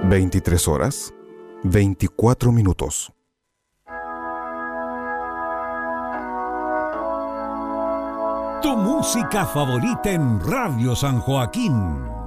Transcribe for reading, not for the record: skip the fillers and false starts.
23 horas, 24 minutos. Tu música favorita en Radio San Joaquín.